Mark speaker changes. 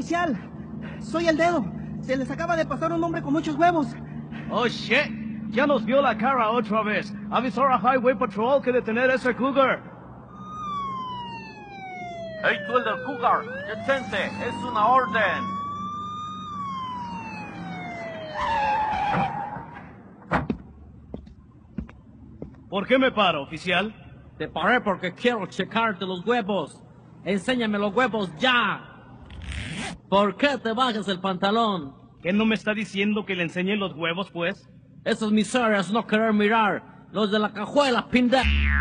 Speaker 1: oficial. Soy el dedo. Se les acaba de pasar un hombre con muchos huevos.
Speaker 2: Oh, shit. Ya nos vio la cara otra vez. Avisar a Highway Patrol que detener a ese cougar.
Speaker 3: Hey, tú el del cougar. Detente. Es una orden.
Speaker 2: ¿Por qué me paro, oficial?
Speaker 4: Te paré porque quiero checarte los huevos. Enséñame los huevos ya. ¿Por qué te bajas el pantalón?
Speaker 2: ¿Qué no me está diciendo que le enseñe los huevos, pues?
Speaker 4: Esas miserias no querer mirar. Los de la cajuela, pendejo.